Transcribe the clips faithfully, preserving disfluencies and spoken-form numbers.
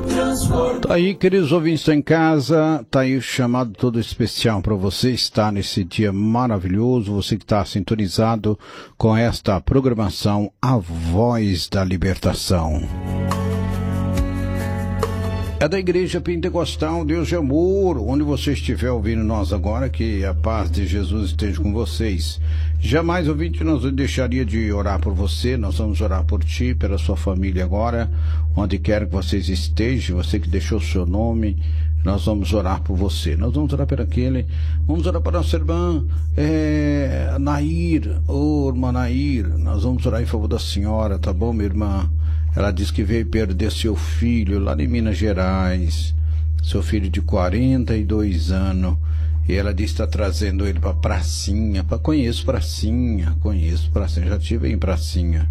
Tá aí, queridos ouvintes em casa, tá aí o chamado todo especial para você estar nesse dia maravilhoso, você que está sintonizado com esta programação A Voz da Libertação. É da Igreja Pentecostal Deus de Amor, onde você estiver ouvindo nós agora, que a paz de Jesus esteja com vocês. Jamais, ouvinte, nós deixaria de orar por você, nós vamos orar por ti, pela sua família agora, onde quer que vocês estejam, você que deixou o seu nome, nós vamos orar por você. Nós vamos orar por aquele, vamos orar para nossa irmã é, Nair, ô oh, irmã Nair, nós vamos orar em favor da senhora, tá bom, minha irmã? Ela disse que veio perder seu filho lá em Minas Gerais, seu filho de quarenta e dois anos, e ela disse que está trazendo ele para Pracinha, para conheço Pracinha, conheço Pracinha, já estive em Pracinha.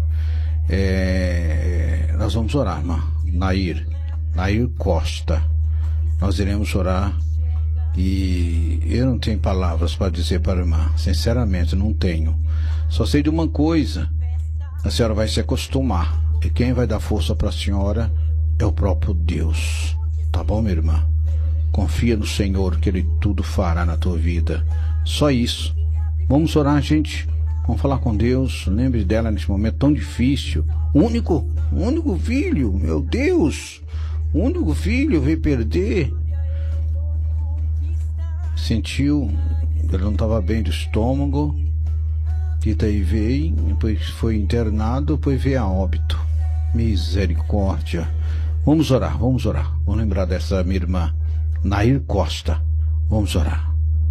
É, nós vamos orar, irmã Nair, Nair Costa, nós iremos orar, e eu não tenho palavras para dizer para a irmã, sinceramente não tenho, só sei de uma coisa, a senhora vai se acostumar. E quem vai dar força para a senhora é o próprio Deus. Tá bom, minha irmã? Confia no Senhor que Ele tudo fará na tua vida. Só isso. Vamos orar, gente. Vamos falar com Deus. Lembre dela nesse momento tão difícil. Único, único filho, meu Deus. O único filho veio perder. Sentiu que ele não estava bem do estômago. E daí veio, depois foi internado, depois veio a óbito. Misericórdia. Vamos orar, vamos orar. Vamos lembrar dessa minha irmã Nair Costa. Vamos orar.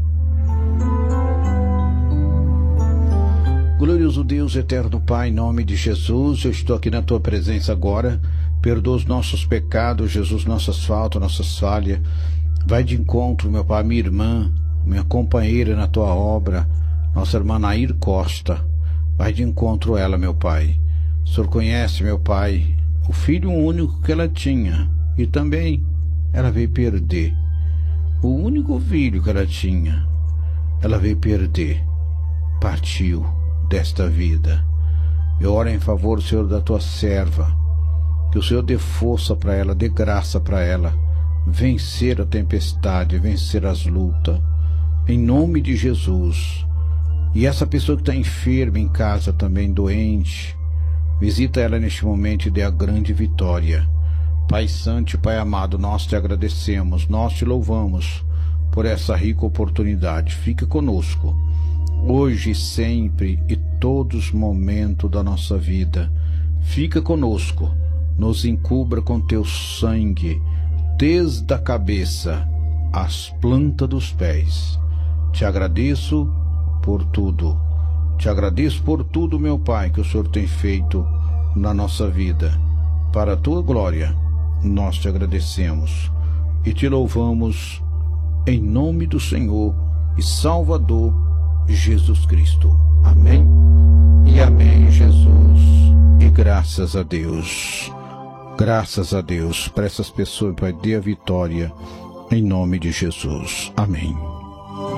Glorioso Deus, eterno Pai, em nome de Jesus, eu estou aqui na tua presença agora. Perdoa os nossos pecados, Jesus, nossas faltas, nossas falhas. Vai de encontro, meu Pai, minha irmã, minha companheira na tua obra, nossa irmã Nair Costa. Vai de encontro a ela, meu Pai. O Senhor conhece, meu Pai, o filho único que ela tinha, e também ela veio perder. O único filho que ela tinha, ela veio perder. Partiu desta vida. Eu oro em favor, Senhor, da tua serva, que o Senhor dê força para ela, dê graça para ela, vencer a tempestade, vencer as lutas, em nome de Jesus. E essa pessoa que está enferma em casa também, doente, visita ela neste momento e dê a grande vitória. Pai Santo, Pai amado, nós te agradecemos, nós te louvamos por essa rica oportunidade. Fica conosco, hoje e sempre e todos os momentos da nossa vida. Fica conosco, nos encubra com teu sangue, desde a cabeça às plantas dos pés. Te agradeço por tudo. Te agradeço por tudo, meu Pai, que o Senhor tem feito na nossa vida. Para a tua glória, nós te agradecemos e te louvamos em nome do Senhor e Salvador Jesus Cristo. Amém e amém, Jesus. E graças a Deus. Graças a Deus. Para essas pessoas, Pai, dê a vitória em nome de Jesus. Amém.